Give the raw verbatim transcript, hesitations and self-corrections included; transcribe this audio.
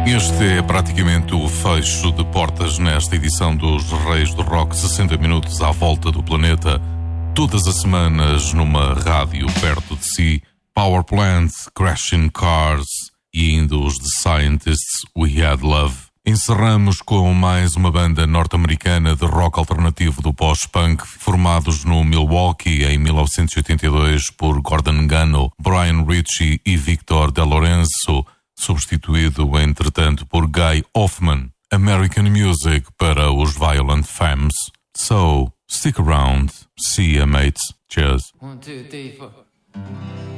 Este é praticamente o fecho de portas nesta edição dos Reis do Rock, sessenta minutos à volta do planeta, todas as semanas numa rádio perto de si. Power Plant, Crashing Cars e ainda os The Scientists, We Had Love. Encerramos com mais uma banda norte-americana de rock alternativo do post-punk, formados no Milwaukee em mil novecentos e oitenta e dois por Gordon Gano, Brian Ritchie e Victor De Lorenzo, substituído entretanto por Guy Hoffman. American Music para os Violent Femmes. So, stick around. See ya, mates. Cheers. One, two, three, four.